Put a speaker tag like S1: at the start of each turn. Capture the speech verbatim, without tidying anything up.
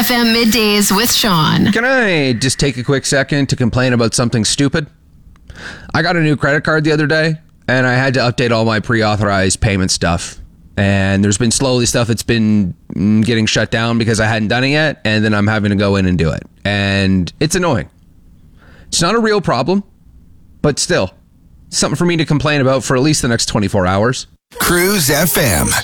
S1: F M Middays with Sean.
S2: Can I just take a quick second to complain about something stupid? I got a new credit card the other day, and I had to update all my pre-authorized payment stuff. And there's been slowly stuff that's been getting shut down because I hadn't done it yet, and then I'm having to go in and do it. And it's annoying. It's not a real problem, but still, something for me to complain about for at least the next twenty-four hours.
S3: Cruise F M.